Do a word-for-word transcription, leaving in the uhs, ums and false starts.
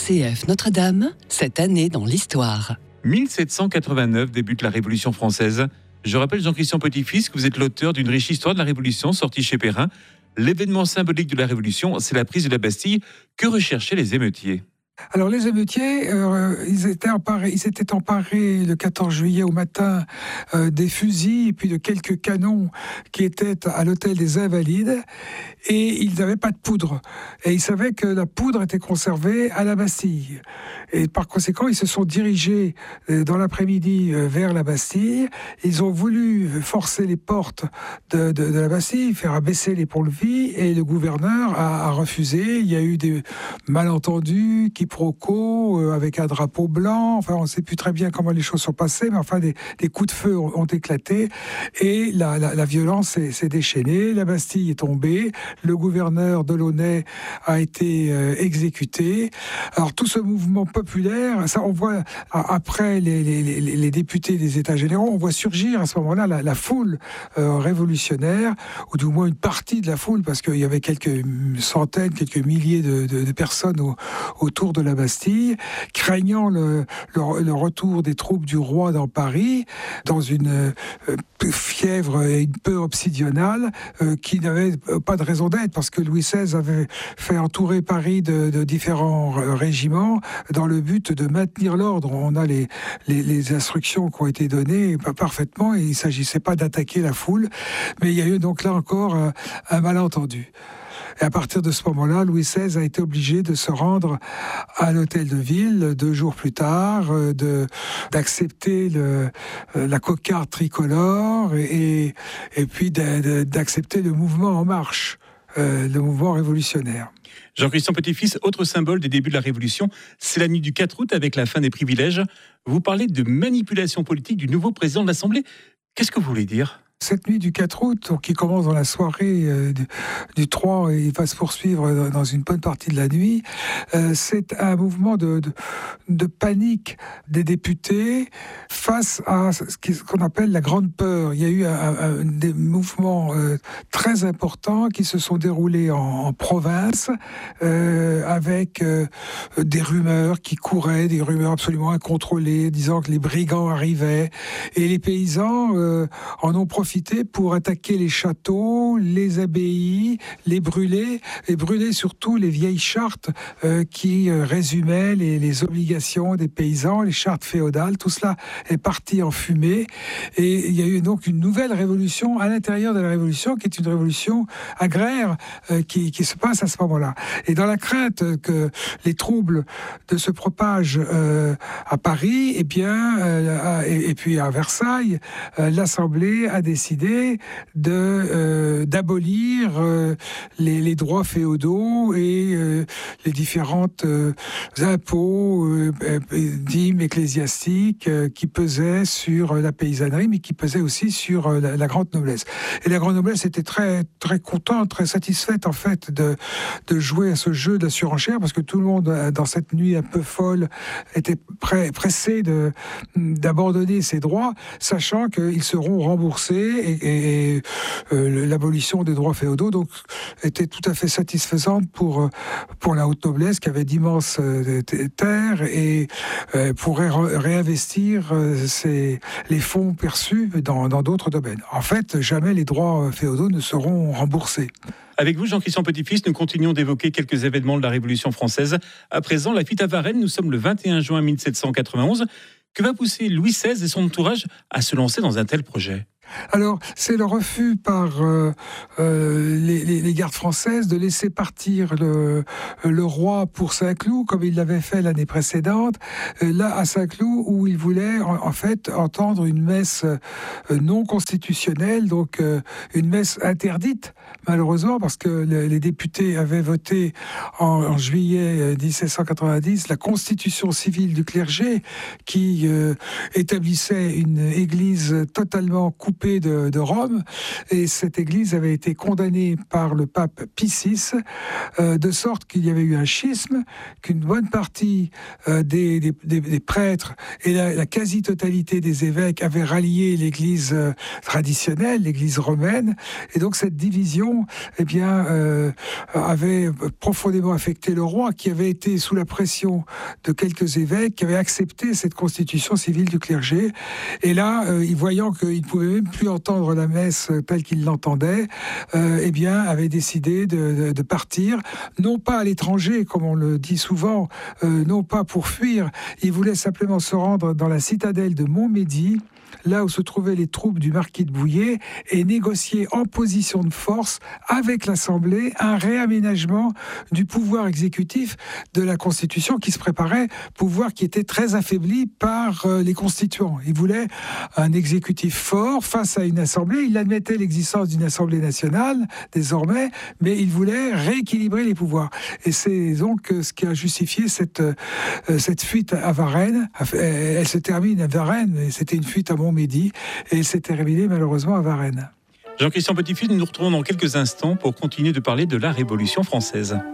C F Notre-Dame, cette année dans l'histoire. mille sept cent quatre-vingt-neuf débute la Révolution française. Je rappelle, Jean-Christian Petit-Fils, que vous êtes l'auteur d'une riche histoire de la Révolution sortie chez Perrin. L'événement symbolique de la Révolution, c'est la prise de la Bastille. Que recherchaient les émeutiers ? Alors les émeutiers, euh, ils étaient emparés, ils s'étaient emparés le quatorze juillet au matin euh, des fusils et puis de quelques canons qui étaient à l'hôtel des Invalides, et ils n'avaient pas de poudre. Et ils savaient que la poudre était conservée à la Bastille. Et par conséquent, ils se sont dirigés euh, dans l'après-midi euh, vers la Bastille. Ils ont voulu forcer les portes de, de, de la Bastille, faire abaisser les ponts-levis, et le gouverneur a, a refusé. Il y a eu des malentendus qui quiproquos, euh, avec un drapeau blanc. Enfin, on ne sait plus très bien comment les choses sont passées, mais enfin, des, des coups de feu ont, ont éclaté et la, la, la violence s'est, s'est déchaînée. La Bastille est tombée. Le gouverneur Delaunay a été euh, exécuté. Alors, tout ce mouvement populaire, ça, on voit, après les, les, les, les députés des États généraux, on voit surgir à ce moment-là la, la foule euh, révolutionnaire, ou du moins une partie de la foule, parce qu'il y avait quelques centaines, quelques milliers de, de, de personnes au, autour de la Bastille, craignant le, le, le retour des troupes du roi dans Paris, dans une euh, fièvre et une peur obsidionale euh, qui n'avait pas de raison d'être, parce que Louis seize avait fait entourer Paris de, de différents régiments dans le but de maintenir l'ordre. On a les, les, les instructions qui ont été données parfaitement, et il ne s'agissait pas d'attaquer la foule, mais il y a eu donc là encore un, un malentendu. Et à partir de ce moment-là, Louis seize a été obligé de se rendre à l'hôtel de ville deux jours plus tard, de, d'accepter le, la cocarde tricolore et, et puis de, de, d'accepter le mouvement En Marche, euh, le mouvement révolutionnaire. Jean-Christian Petit-Fils, autre symbole des débuts de la Révolution, c'est la nuit du quatre août avec la fin des privilèges. Vous parlez de manipulation politique du nouveau président de l'Assemblée. Qu'est-ce que vous voulez dire ? Cette nuit du quatre août, qui commence dans la soirée euh, du, du trois et va se poursuivre dans une bonne partie de la nuit, euh, c'est un mouvement de, de, de panique des députés face à ce qu'on appelle la grande peur. Il y a eu un, un, des mouvements euh, très importants qui se sont déroulés en, en province, euh, avec euh, des rumeurs qui couraient, des rumeurs absolument incontrôlées, disant que les brigands arrivaient, et les paysans euh, en ont profité pour attaquer les châteaux, les abbayes, les brûler, et brûler surtout les vieilles chartes euh, qui euh, résumaient les, les obligations des paysans, les chartes féodales. Tout cela est parti en fumée, et il y a eu donc une nouvelle révolution à l'intérieur de la révolution, qui est une révolution agraire euh, qui, qui se passe à ce moment-là. Et dans la crainte que les troubles de se propagent euh, à Paris, et eh bien, euh, et, et puis à Versailles, euh, l'Assemblée a décidé décidé de, euh, d'abolir euh, les, les droits féodaux et euh, les différentes euh, impôts, euh, dîmes ecclésiastiques euh, qui pesaient sur la paysannerie, mais qui pesaient aussi sur euh, la, la grande noblesse. Et la grande noblesse était très, très contente, très satisfaite en fait de, de jouer à ce jeu de la surenchère, parce que tout le monde, dans cette nuit un peu folle, était prêt, pressé de, d'abandonner ses droits, sachant qu'ils seront remboursés. Et, et, et euh, l'abolition des droits féodaux donc était tout à fait satisfaisante pour pour la haute noblesse, qui avait d'immenses euh, terres et euh, pourrait re- réinvestir euh, ses, les fonds perçus dans dans d'autres domaines. En fait, jamais les droits féodaux ne seront remboursés. Avec vous, Jean-Christian Petit-Fils, nous continuons d'évoquer quelques événements de la Révolution française. À présent, la fête à Varennes, nous sommes le vingt et un juin mille sept cent quatre-vingt-onze. Que va pousser Louis seize et son entourage à se lancer dans un tel projet ? Alors, c'est le refus par euh, euh, les, les, les gardes françaises de laisser partir le, le roi pour Saint-Cloud, comme il l'avait fait l'année précédente, euh, là à Saint-Cloud, où il voulait en, en fait entendre une messe euh, non constitutionnelle, donc euh, une messe interdite, malheureusement, parce que le, les députés avaient voté en, en juillet dix-sept cent quatre-vingt-dix la constitution civile du clergé, qui euh, établissait une église totalement coupée coupée de, de Rome, et cette église avait été condamnée par le pape Pie six, euh, de sorte qu'il y avait eu un schisme, qu'une bonne partie euh, des, des, des, des prêtres et la, la quasi-totalité des évêques avaient rallié l'église euh, traditionnelle, l'église romaine, et donc cette division eh bien, euh, avait profondément affecté le roi, qui avait été sous la pression de quelques évêques, qui avaient accepté cette constitution civile du clergé, et là, euh, voyant qu'il ne pouvait même plus entendre la messe telle qu'il l'entendait, euh, eh bien, avait décidé de, de, de partir, non pas à l'étranger, comme on le dit souvent, euh, non pas pour fuir, il voulait simplement se rendre dans la citadelle de Montmédy, là où se trouvaient les troupes du marquis de Bouillé, et négocier en position de force avec l'Assemblée un réaménagement du pouvoir exécutif de la Constitution qui se préparait, pouvoir qui était très affaibli par euh, les constituants. Il voulait un exécutif fort face à une Assemblée. Il admettait l'existence d'une Assemblée nationale, désormais, mais il voulait rééquilibrer les pouvoirs. Et c'est donc ce qui a justifié cette, euh, cette fuite à Varennes. Elle se termine à Varennes, et c'était une fuite à Montmédy, et elle s'est terminée malheureusement à Varennes. Jean-Christian Petit-Fils, nous nous retrouvons dans quelques instants pour continuer de parler de la Révolution française.